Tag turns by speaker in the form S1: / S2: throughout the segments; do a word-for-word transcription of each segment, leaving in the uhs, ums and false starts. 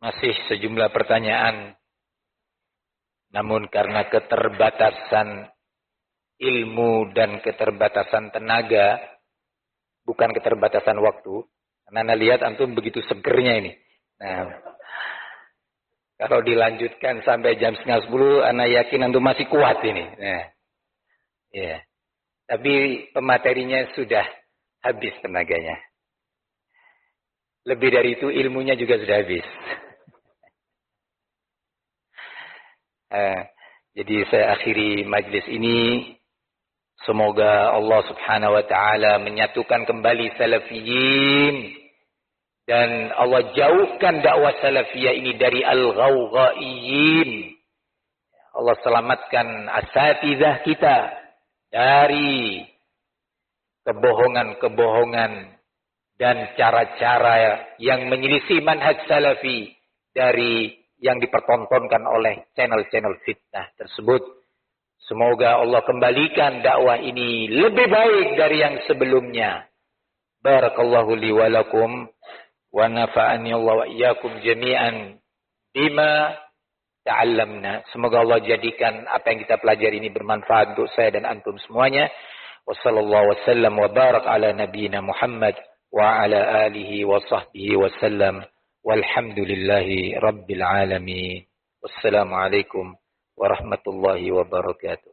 S1: Masih sejumlah pertanyaan. Namun karena keterbatasan ilmu dan keterbatasan tenaga, bukan keterbatasan waktu. Karena Anda lihat antum begitu segernya ini. Nah, kalau dilanjutkan sampai jam setengah sepuluh, Anda yakin antum masih kuat ini. Nah, ya. Tapi pematerinya sudah habis tenaganya. Lebih dari itu ilmunya juga sudah habis. Uh, jadi saya akhiri majlis ini. Semoga Allah subhanahu wa ta'ala menyatukan kembali salafiyin. Dan Allah jauhkan dakwah salafiyah ini dari al-ghawghaiyin. Allah selamatkan asatidzah kita dari kebohongan-kebohongan dan cara-cara yang menyelisih manhaj salafi dari yang dipertontonkan oleh channel-channel fitnah tersebut. Semoga Allah kembalikan dakwah ini lebih baik dari yang sebelumnya. Barakallahu li wa lakum wa nafa'ani Allah wa iyyakum jami'an bima ta'allamna. Semoga Allah jadikan apa yang kita pelajari ini bermanfaat untuk saya dan antum semuanya. Wassallallahu wasallam wa barak ala nabiyyina Muhammad wa ala alihi wa sahbihi wasallam. Walhamdulillahi rabbil alamin. Wassalamualaikum warahmatullahi wabarakatuh.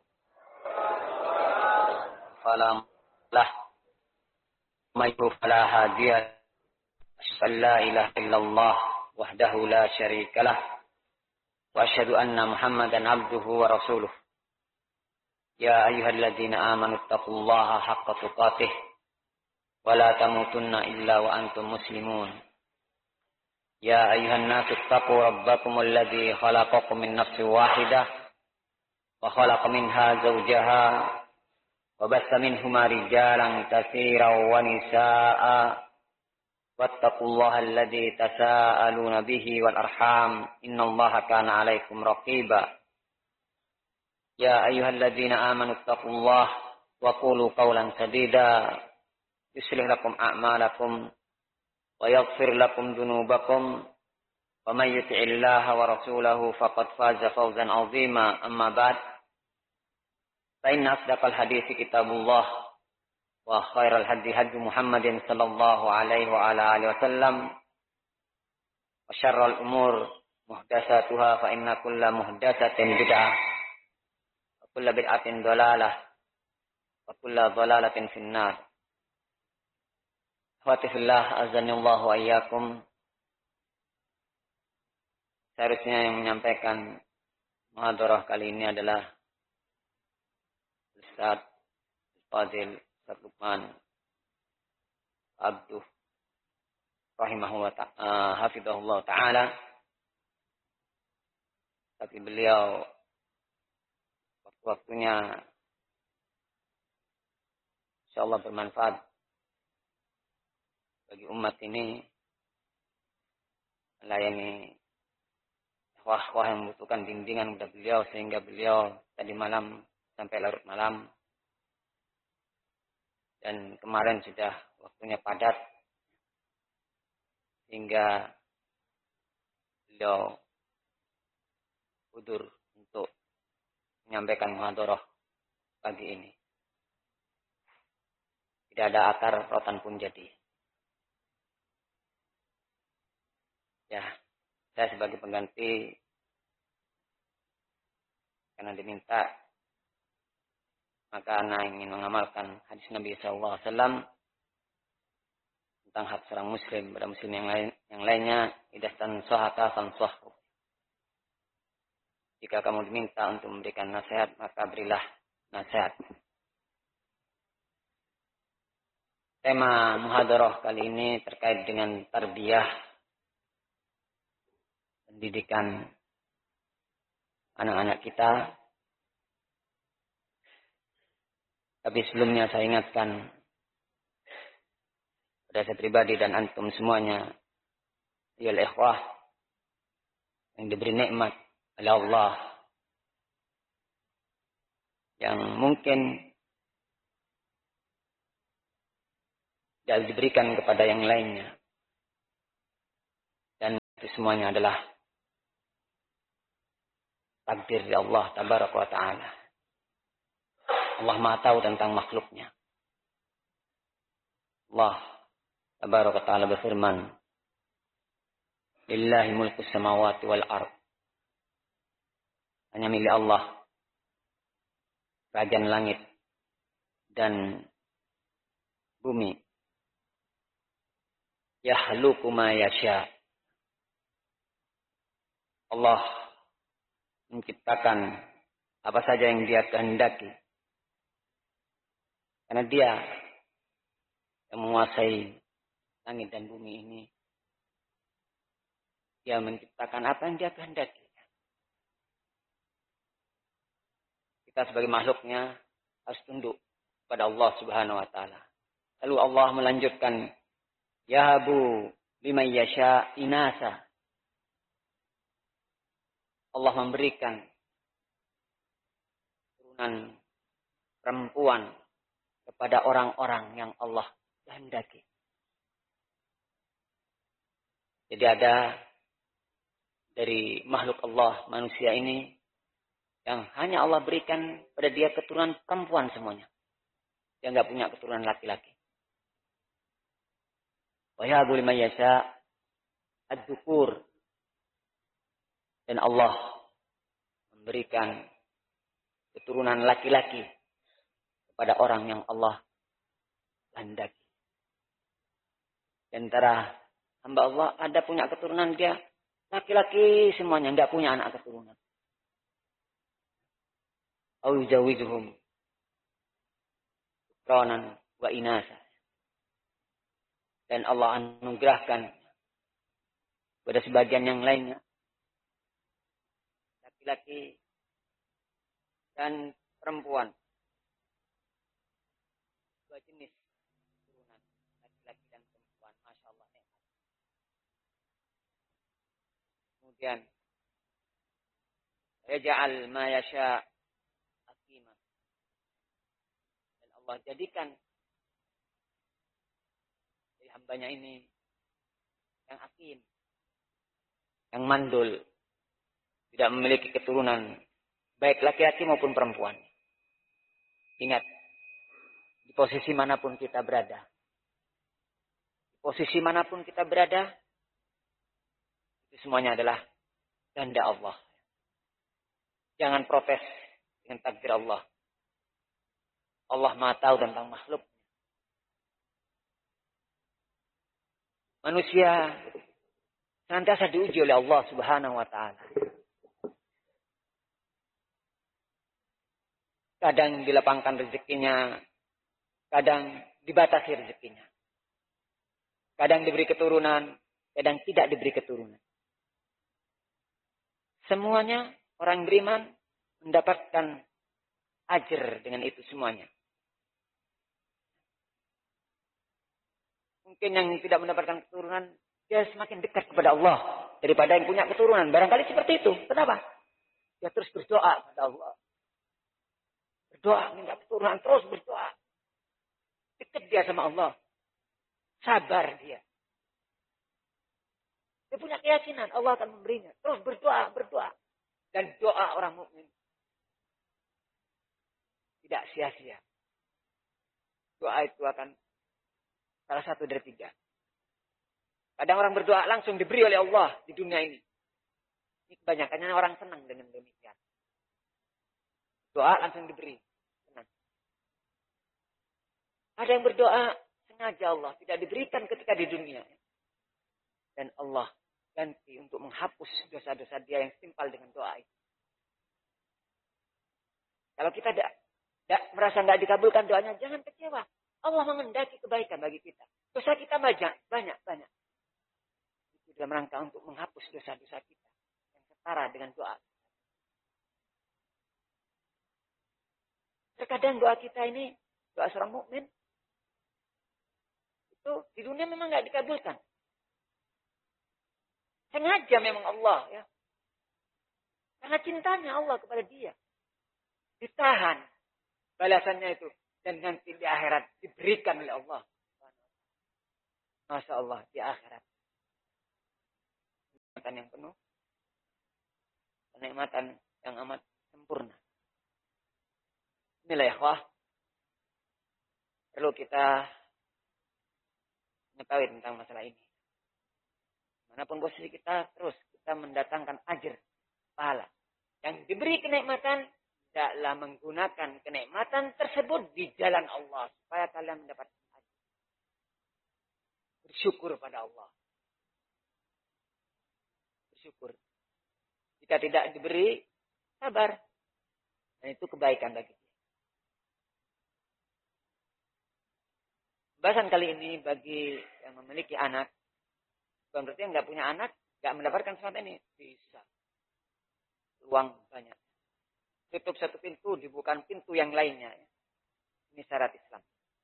S2: Falam lah mayru fala hadiya la ilaha illallah wahdahu la syarikalah wa asyhadu anna Muhammadan abduhu wa rasuluh. Ya ayyuhalladzina amanu taqullaha haqqa tuqatih wa la tamutunna illa wa antum muslimun. Ya ayuhan nasu taqu rabbakumul ladzi khalaqakum min nafsin wahidah wa khalaqa minha zawjaha wa bassa minhuma rijalan katsiran wa nisaa'a wattaqullaha alladzi tasaaluna bihi wal arham innallaha kana 'alaikum raqiba. Ya ayyuhalladzina amanu taqullaha wa qulu qawlan sadida yuslih lakum a'malakum wa yaghfir lakum dhunubakum wa may yuti'illaha wa rasulahu faqad faza fawzan 'azima. Amma ba'd, fa inna asdaqal hadithi kitabullah wa khairal hadi hadi Muhammadin sallallahu alaihi wa ala alihi wasallam wa syarrul umur muhdatsatuha fa inna kulla muhdatsatin bid'ah wa kulla bid'atin dhalalah wa kulla dhalalatin finnar. Fatifillah azanillahu wa iyyakum. Seharusnya yang menyampaikan muhadarah kali ini adalah Ustaz Fadil Ustaz Lukman Abduh rahimahullah ta'ala, hafizahullah ta'ala. Tapi beliau waktu-waktunya insyaallah bermanfaat bagi umat ini, melayani wah-wah yang membutuhkan bimbingan kepada beliau, sehingga beliau tadi malam sampai larut malam dan kemarin sudah waktunya padat sehingga beliau udur untuk menyampaikan muhadarah pagi ini. Tidak ada akar rotan pun jadi. Ya, saya sebagai pengganti karena diminta, maka ana ingin mengamalkan hadis Nabi sallallahu alaihi wasallam tentang hak seorang muslim pada muslim yang lain, yang lainnya, idastan sohaka fansohku. Jika kamu diminta untuk memberikan nasihat, maka berilah nasihat. Tema muhadarah kali ini terkait dengan tarbiyah, pendidikan anak-anak kita. Tapi sebelumnya saya ingatkan pada saya pribadi dan antum semuanya, ya ikhwah, yang diberi nikmat oleh Allah, yang mungkin tidak diberikan kepada yang lainnya. Dan itu semuanya adalah takdir dari Allah Tabaraka wa Ta'ala. Allah Maha tahu tentang makhluknya. Allah Tabaraka wa Ta'ala berfirman, Lillahi mulku samawati wal ard. Hanya milik Allah kerajaan langit dan bumi. Yahluku ma yasha. Allah menciptakan apa saja yang Dia kehendaki. Karena Dia yang menguasai langit dan bumi ini. Dia menciptakan apa yang Dia kehendaki. Kita sebagai makhluknya harus tunduk pada Allah Subhanahu wa Ta'ala. Lalu Allah melanjutkan, Yahabu liman yasha inasa. Allah memberikan turunan perempuan kepada orang-orang yang Allah kehendaki. Jadi ada dari makhluk Allah, manusia ini, yang hanya Allah berikan pada dia keturunan perempuan semuanya. Dia nggak punya keturunan laki-laki. Wa yahabu liman yasha ad-dzukur. Dan Allah memberikan keturunan laki-laki kepada orang yang Allah kehendaki. Di antara hamba Allah ada punya keturunan dia laki-laki semuanya, enggak punya anak keturunan. Au yujawizuhum quranan wa inasa. Dan Allah anugerahkan pada sebagian yang lainnya laki-laki dan perempuan, dua jenis turunan, laki-laki dan perempuan. Masya Allah. Kemudian yaj'al ma yasha aqima. Dan Allah jadikan dari hambanya ini yang akim, yang mandul, tidak memiliki keturunan, baik laki-laki maupun perempuan. Ingat, di posisi manapun kita berada, di posisi manapun kita berada, itu semuanya adalah kehendak Allah. Jangan protes dengan takdir Allah. Allah Maha tahu tentang makhluk. Manusia senantiasa diuji oleh Allah Subhanahu wa Ta'ala. Kadang dilapangkan rezekinya, kadang dibatasi rezekinya. Kadang diberi keturunan, kadang tidak diberi keturunan. Semuanya orang beriman mendapatkan ajar dengan itu semuanya. Mungkin yang tidak mendapatkan keturunan, dia semakin dekat kepada Allah daripada yang punya keturunan. Barangkali seperti itu. Kenapa? Dia terus berdoa kepada Allah. Berdoa, minta keturunan, terus berdoa. Dekat dia sama Allah. Sabar dia. Dia punya keyakinan Allah akan memberinya. Terus berdoa, berdoa. Dan doa orang mukmin tidak sia-sia. Doa itu akan salah satu dari tiga. Kadang orang berdoa langsung diberi oleh Allah di dunia ini. Ini kebanyakannya orang senang dengan demikian. Doa langsung diberi. Senang. Ada yang berdoa sengaja Allah tidak diberikan ketika di dunia. Dan Allah ganti untuk menghapus dosa-dosa dia yang setimpal dengan doa itu. Kalau kita tidak, tidak merasa tidak dikabulkan doanya, jangan kecewa. Allah mengendaki kebaikan bagi kita. Dosa kita banyak, banyak, banyak. Itu dalam rangka untuk menghapus dosa-dosa kita yang setara dengan doa. Terkadang doa kita ini, doa seorang mukmin itu di dunia memang nggak dikabulkan. Sengaja memang Allah ya. Karena cintanya Allah kepada dia. Ditahan balasannya itu. Dan nanti di akhirat diberikan oleh Allah. Masya Allah di akhirat. kenikmatan yang penuh, kenikmatan yang amat sempurna. Inilah ya, ikhwah, perlu kita mengetahui tentang masalah ini. Manapun posisi kita, terus kita mendatangkan ajr, pahala. Yang diberi kenikmatan, tidaklah menggunakan kenikmatan tersebut di jalan Allah. Supaya kalian mendapat ajr. Bersyukur pada Allah. Bersyukur. Jika tidak diberi, sabar. Dan itu kebaikan bagi dia. Bahasan kali ini bagi yang memiliki anak, bukan berarti yang nggak punya anak, nggak mendapatkan sesuatu ini. Bisa. Uang banyak. Tutup satu pintu, dibuka pintu yang lainnya. Ini syarat Islam.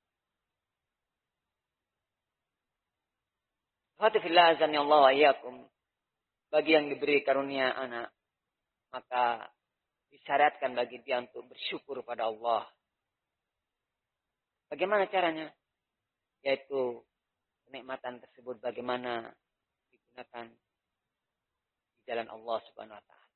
S2: Hatifillah azani Allah wa iyyakum. Bagi yang diberi karunia anak, maka disyaratkan bagi dia untuk bersyukur pada Allah. Bagaimana caranya? Yaitu kenikmatan tersebut bagaimana digunakan di jalan Allah Subhanahu wa taala.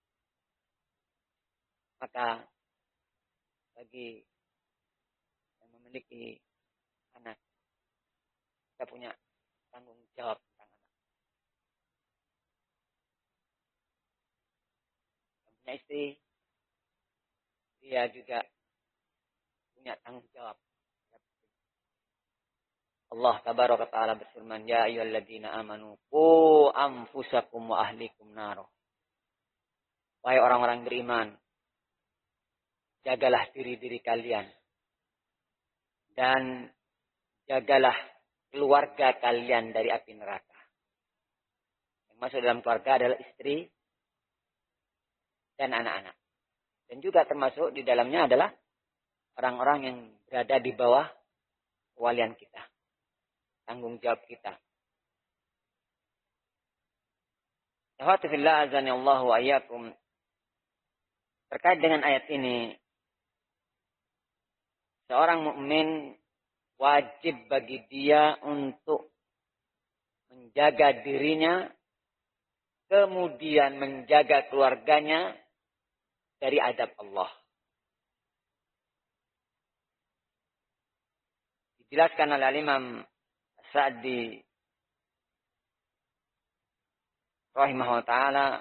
S2: Maka bagi yang memiliki anak, kita punya tanggung jawab tentang anak. Yang punya istri, dia juga punya tanggung jawab. Allah tabaraka ta'ala berfirman, ya ayyuhalladzina amanu qu anfusakum wa ahlikum naro. Wahai orang-orang beriman, jagalah diri-diri kalian dan jagalah keluarga kalian dari api neraka. Yang masuk dalam keluarga adalah istri dan anak-anak. Dan juga termasuk di dalamnya adalah orang-orang yang berada di bawah kewalian kita. Tanggung jawab kita. Alhamdulillah azani Allah wa iyyakum. Terkait dengan ayat ini, seorang mukmin wajib bagi dia untuk menjaga dirinya, kemudian menjaga keluarganya dari adab Allah. Dijelaskan oleh Imam Sa'di rahimahullah ta'ala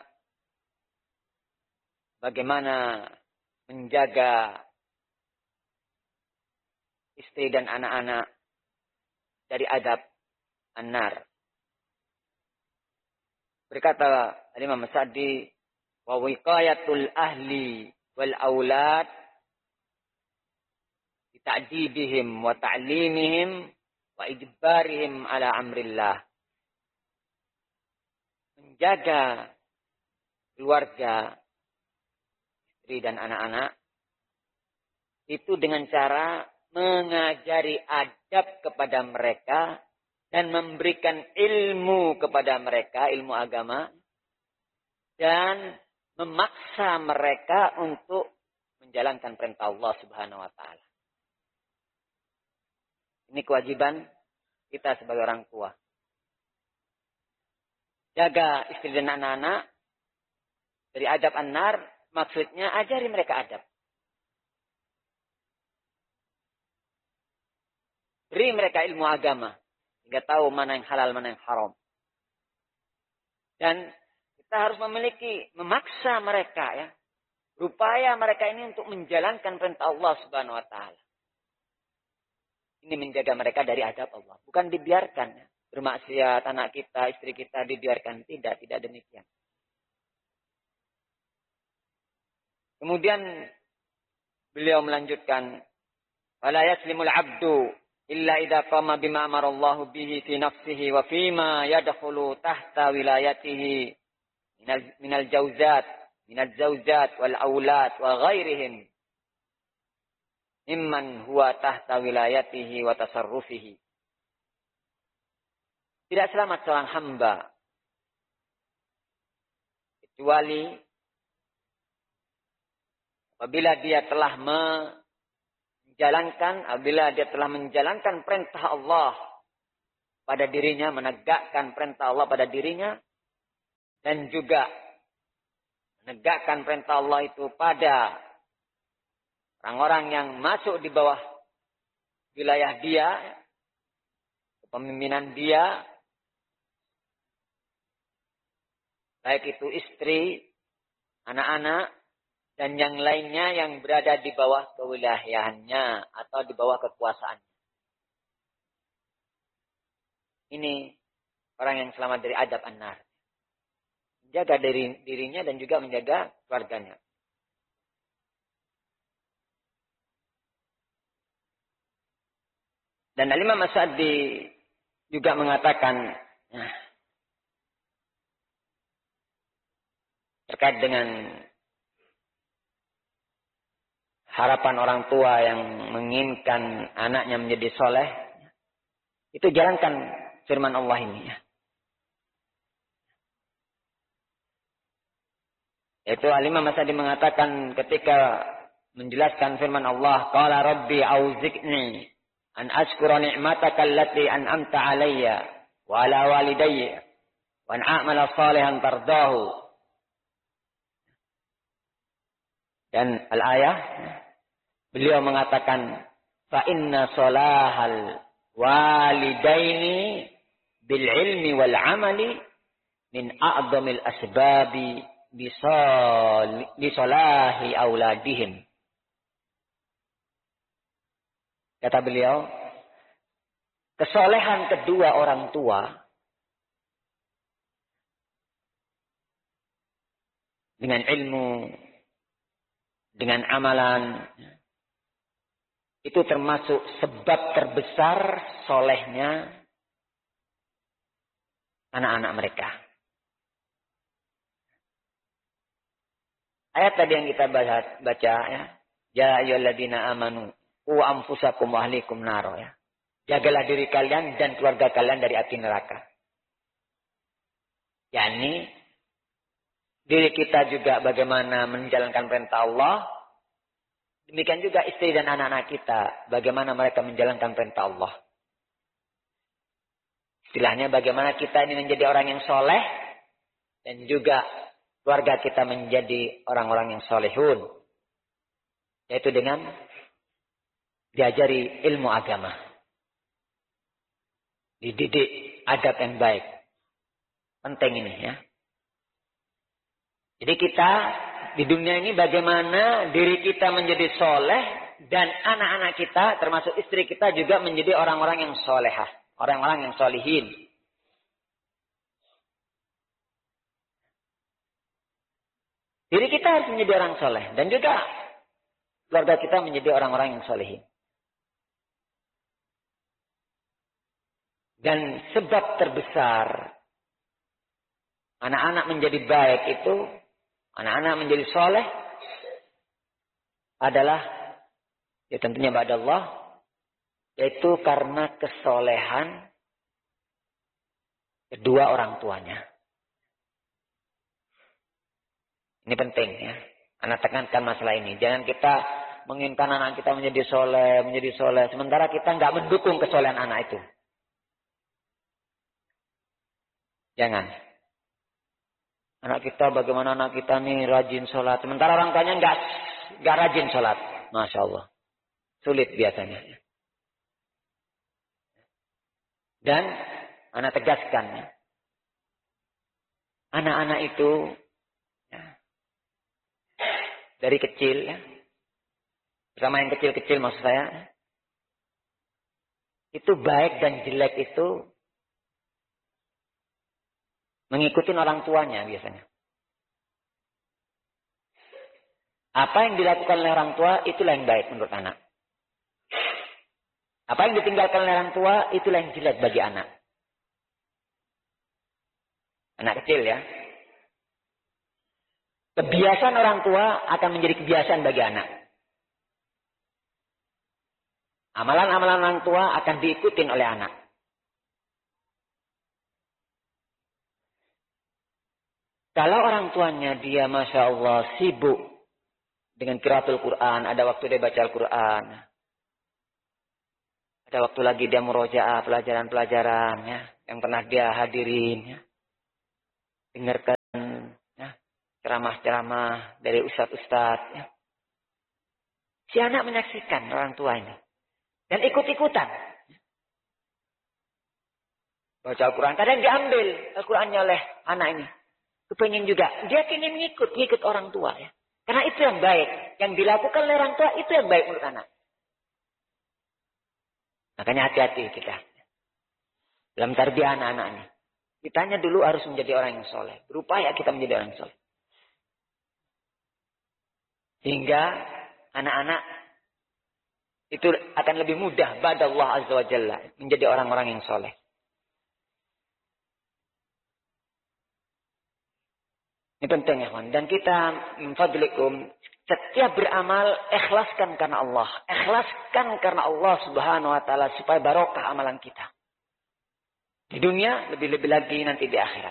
S2: bagaimana menjaga istri dan anak-anak dari adab an-nar. Berkata Imam Sa'di, wa wiqayatul ahli wal aulad bi ta'dibihim wa ta'limihim wa ijbarihim ala amrillah. Menjaga keluarga, istri dan anak-anak itu dengan cara mengajari adab kepada mereka dan memberikan ilmu kepada mereka, ilmu agama, dan memaksa mereka untuk menjalankan perintah Allah Subhanahu wa taala. Ini kewajiban kita sebagai orang tua. Jaga istri dan anak-anak dari adab an-nar, maksudnya ajari mereka adab. Beri mereka ilmu agama, sehingga tahu mana yang halal, mana yang haram. Dan kita harus memiliki, memaksa mereka ya. Berupaya mereka ini untuk menjalankan perintah Allah Subhanahu wa taala. Ini menjaga mereka dari adab Allah. Bukan dibiarkan. Ya. Bermaksiat anak kita, istri kita dibiarkan. Tidak, tidak demikian. Kemudian beliau melanjutkan. Wala yaslimul abdu illa idha qama bima amarallahu bihi fi nafsihi wa fima yadkhulu tahta wilayatihi minal, minal jawzat, minal zawjat wal aulad wa ghairihim. Imman huwa tahta wilayatihi wa tasarrufihi. Tidak selamat seorang hamba kecuali apabila dia telah menjalankan, apabila dia telah menjalankan perintah Allah pada dirinya, menegakkan perintah Allah pada dirinya, dan juga menegakkan perintah Allah itu pada orang-orang yang masuk di bawah wilayah dia, kepemimpinan dia, baik itu istri, anak-anak, dan yang lainnya yang berada di bawah kewilayahannya atau di bawah kekuasaannya. Ini orang yang selamat dari adab an-nar. Menjaga diri, dirinya dan juga menjaga keluarganya. Dan Al-Imam As-Sa'di juga mengatakan nah, terkait dengan harapan orang tua yang menginginkan anaknya menjadi soleh, itu jalankan firman Allah ini ya. Yaitu Al-Imam As-Sa'di mengatakan ketika menjelaskan firman Allah, qala rabbi auzi'ni an ashkura ni'mataka allati an'amta 'alayya wa 'ala walidayya wa an a'mala salihan tardahu. Dan al-ayah beliau mengatakan fa inna salahal walidaini bil ilmi wal amali min a'dhamil asbabi bisalahi auladihim. Kata beliau, kesolehan kedua orang tua dengan ilmu, dengan amalan, itu termasuk sebab terbesar solehnya anak-anak mereka. Ayat tadi yang kita baca ya, ya ayyuhalladzina amanu qu anfusakum wa ahlikum naro ya. Jagalah diri kalian dan keluarga kalian dari api neraka. yakni diri kita juga bagaimana menjalankan perintah Allah. Demikian juga istri dan anak-anak kita, bagaimana mereka menjalankan perintah Allah. Istilahnya bagaimana kita ini menjadi orang yang soleh, dan juga keluarga kita menjadi orang-orang yang solehun. Yaitu dengan diajari ilmu agama. Dididik adab yang baik. Penting ini ya. Jadi kita di dunia ini bagaimana diri kita menjadi soleh dan anak-anak kita termasuk istri kita juga menjadi orang-orang yang solehah. Orang-orang yang solihin. Diri kita harus menjadi orang soleh. Dan juga keluarga kita menjadi orang-orang yang solihin. Dan sebab terbesar anak-anak menjadi baik itu, anak-anak menjadi soleh adalah ya tentunya ba'da Allah, yaitu karena kesolehan kedua orang tuanya. Ini penting ya. Anak tekankan masalah ini. Jangan kita menginginkan anak kita menjadi soleh, menjadi soleh. Sementara kita nggak mendukung kesolehan anak itu. Jangan. Anak kita bagaimana anak kita nih rajin sholat. Sementara orang tuanya nggak nggak rajin sholat. Masya Allah. Sulit biasanya. Dan anak tegaskan. Ya. Anak-anak itu ya, dari kecil ya. Bersama yang kecil-kecil maksud saya. Itu baik dan jelek itu mengikuti orang tuanya biasanya. Apa yang dilakukan oleh orang tua, itulah yang baik menurut anak. Apa yang ditinggalkan oleh orang tua, itulah yang jelek bagi anak. Anak kecil ya. Kebiasaan orang tua akan menjadi kebiasaan bagi anak. Amalan-amalan orang tua akan diikuti oleh anak. Kalau orang tuanya dia Masya Allah sibuk dengan qiraatul Quran. Ada waktu dia baca Al-Quran. Ada waktu lagi dia murojaah pelajaran-pelajaran ya, yang pernah dia hadirin. Ya. Dengarkan ceramah-ceramah dari ustadz-ustadz. Ya. Si anak menyaksikan orang tua ini. Dan ikut-ikutan. Baca Al-Quran. Kadang diambil Al-Qurannya oleh anak ini. Kepengen juga. Dia ingin ngikut. Ngikut orang tua. Ya. Karena itu yang baik. Yang dilakukan oleh orang tua itu yang baik menurut anak. Makanya hati-hati kita. Dalam tarbiyah anak-anak ini. Kitanya dulu harus menjadi orang yang soleh. Berupaya kita menjadi orang yang soleh. Sehingga anak-anak itu akan lebih mudah pada Allah Azza wa Jalla. Menjadi orang-orang yang soleh. Ini penting ya kawan. Dan kita minfadlikum. Setiap beramal ikhlaskan karena Allah. Ikhlaskan karena Allah Subhanahu wa taala supaya barokah amalan kita. Di dunia lebih-lebih lagi nanti di akhirat.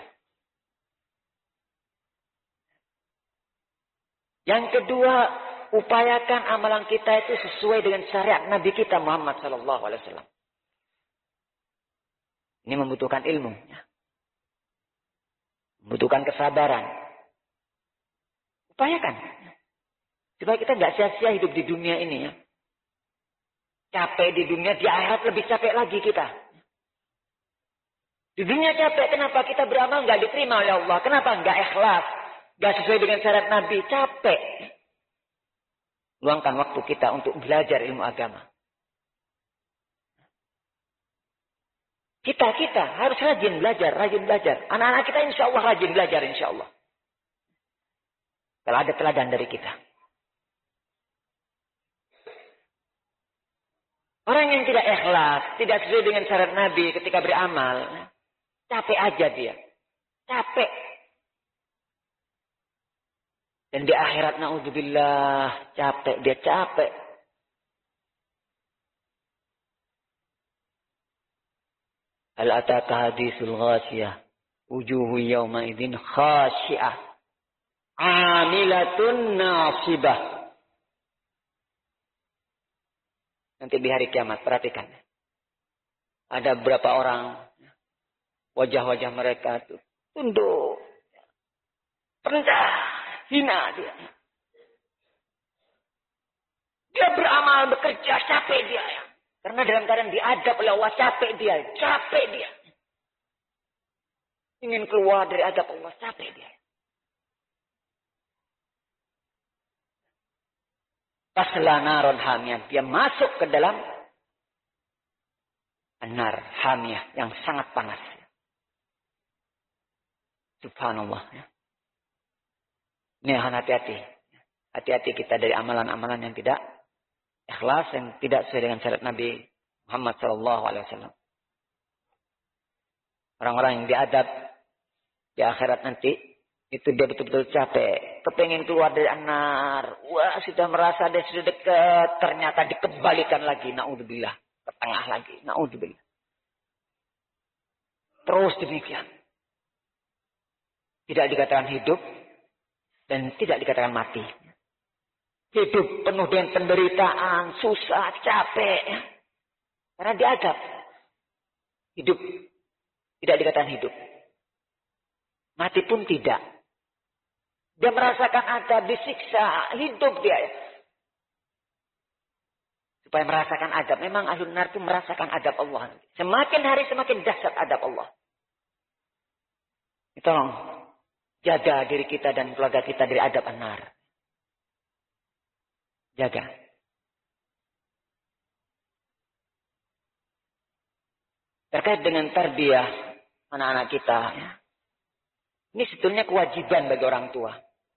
S2: Yang kedua, upayakan amalan kita itu sesuai dengan syariat Nabi kita Muhammad sallallahu alaihi wasallam. Ini membutuhkan ilmu, ya. Membutuhkan kesabaran. Upayakan. Supaya kita nggak sia-sia hidup di dunia ini ya. Capek di dunia, di akhirat lebih capek lagi kita. Di dunia capek, kenapa kita beramal nggak diterima oleh Allah? Kenapa nggak ikhlas? Nggak sesuai dengan syariat Nabi, capek. Luangkan waktu kita untuk belajar ilmu agama. Kita, kita harus rajin belajar, rajin belajar. Anak-anak kita insya Allah rajin belajar, insya Allah. Kalau ada teladan dari kita. Orang yang tidak ikhlas, tidak sesuai dengan syarat Nabi ketika beramal, capek aja dia. Capek. Dan di akhirat, na'udzubillah, capek. Dia capek. Hal ataka hadisul ghasiyah. Wujuhu yawma idin khasyi'ah. Amilatun nasibah. Nanti di hari kiamat, perhatikan. Ada beberapa orang, wajah-wajah mereka itu tunduk, rendah, hina dia. Dia beramal, bekerja, capek dia. Karena dalam keadaan diadab oleh Allah, capek dia, capek dia. Ingin keluar dari adab Allah, capek dia. Tasla naron hamiyah. Dia masuk ke dalam nar hamiyah yang sangat panas. Subhanallah. Ini hati-hati. Hati-hati kita dari amalan-amalan yang tidak ikhlas, yang tidak sesuai dengan syariat Nabi Muhammad sallallahu alaihi wasallam. Orang-orang yang diadab di akhirat nanti, itu dia betul-betul capek. Kepengen keluar dari anar. Wah, sudah merasa dia sudah dekat. Ternyata dikembalikan lagi. Na'udzubillah. Ke tengah lagi. Na'udzubillah. Terus demikian. Tidak dikatakan hidup. Dan tidak dikatakan mati. Hidup penuh dengan penderitaan. Susah, capek. Karena diadab. Hidup. Tidak dikatakan hidup. Mati pun tidak. Dia merasakan adab, disiksa, hidup dia. Supaya merasakan adab. Memang ahlun nar itu merasakan adab Allah. Semakin hari semakin dahsyat adab Allah. Tolong jaga diri kita dan keluarga kita dari adab an-nar. Jaga. Terkait dengan tarbiyah anak-anak kita. Ini sebetulnya kewajiban bagi orang tua.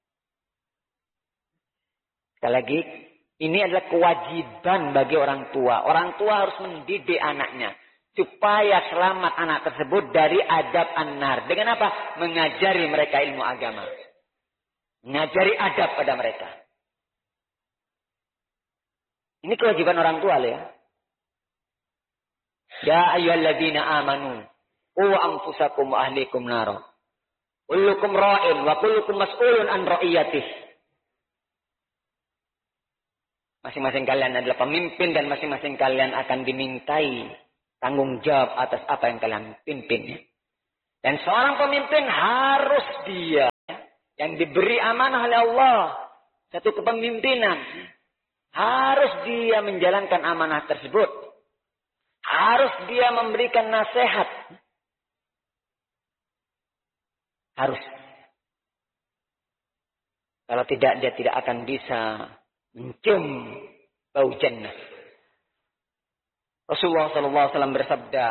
S2: Sekali lagi, ini adalah kewajiban bagi orang tua. Orang tua harus mendidik anaknya. Supaya selamat anak tersebut dari adab an-nar. Dengan apa? Mengajari mereka ilmu agama. Mengajari adab pada mereka. Ini kewajiban orang tua ya. Ya ayyuhalladzina amanu. Qu anfusakum wa ahlikum naro. Kullukum ra'in wa kullukum mas'ulun an ra'iyatih. Masing-masing kalian adalah pemimpin dan masing-masing kalian akan dimintai tanggung jawab atas apa yang kalian pimpin. Dan seorang pemimpin harus dia yang diberi amanah oleh Allah, satu kepemimpinan, harus dia menjalankan amanah tersebut. Harus dia memberikan nasihat. Harus. Kalau tidak, dia tidak akan bisa mencium bau jannah. Rasulullah sallallahu alaihi wasallam bersabda,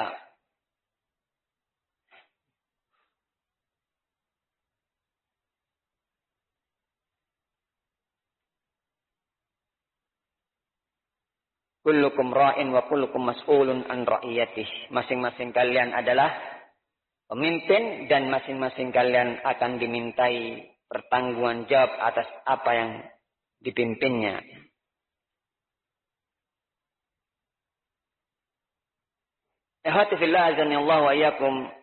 S2: kullukum ra'in wa kullukum mas'ulun an ra'iyatih. Masing-masing kalian adalah pemimpin dan masing-masing kalian akan dimintai pertanggungan jawab atas apa yang dipimpinnya. Ikhwati fillah azanillahu wa iyyakum.